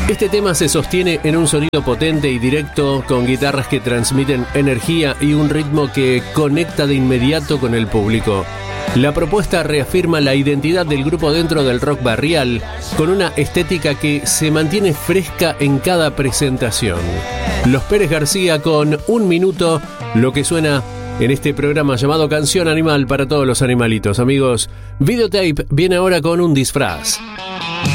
Este tema se sostiene en un sonido potente y directo, con guitarras que transmiten energía y un ritmo que conecta de inmediato con el público. La propuesta reafirma la identidad del grupo dentro del rock barrial, con una estética que se mantiene fresca en cada presentación. Los Pérez García con Un Minuto, lo que suena en este programa llamado Canción Animal para todos los animalitos. Amigos, Videotape viene ahora con Un Disfraz.